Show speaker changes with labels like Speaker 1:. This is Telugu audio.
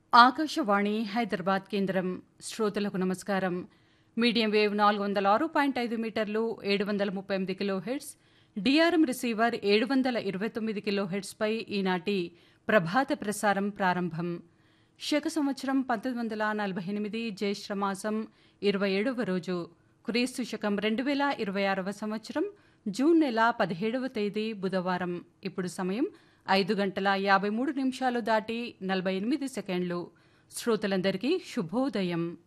Speaker 1: ఆకాశవాణి హైదరాబాద్ కేంద్రం శ్రోతలకు నమస్కారం. మీడియం వేవ్ 406.5 మీటర్లు 738 కిలోహెర్ట్జ్, డిఆర్ఎం రిసీవర్ 729 కిలోహెర్ట్జ్పై ఈనాటి ప్రభాత ప్రసారం ప్రారంభం. శక సంవత్సరం 1948 జ్యేష్ఠమాసం 27వ రోజు, క్రీస్తు శకం 2026వ సంవత్సరం జూన్ నెల 17వ తేదీ బుధవారం. ఇప్పుడు సమయం 5:53 దాటి 48 సెకండ్లు. శ్రోతలందరికీ శుభోదయం.